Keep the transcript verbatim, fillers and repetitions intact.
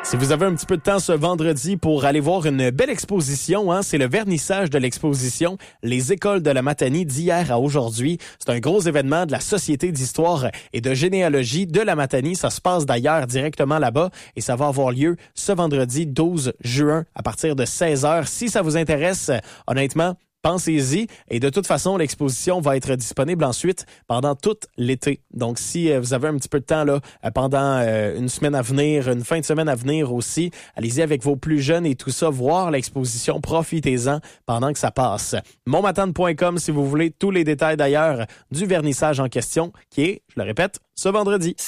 Si vous avez un petit peu de temps ce vendredi pour aller voir une belle exposition, hein, c'est le vernissage de l'exposition Les Écoles de la Matanie d'hier à aujourd'hui. C'est un gros événement de la Société d'histoire et de généalogie de la Matanie. Ça se passe d'ailleurs directement là-bas et ça va avoir lieu ce vendredi douze juin à partir de seize heures. Si ça vous intéresse, honnêtement, pensez-y. Et de toute façon, l'exposition va être disponible ensuite pendant tout l'été. Donc, si euh, vous avez un petit peu de temps là pendant euh, une semaine à venir, une fin de semaine à venir aussi, allez-y avec vos plus jeunes et tout ça, voir l'exposition, profitez-en pendant que ça passe. Montmatane point com si vous voulez tous les détails d'ailleurs du vernissage en question qui est, je le répète, ce vendredi.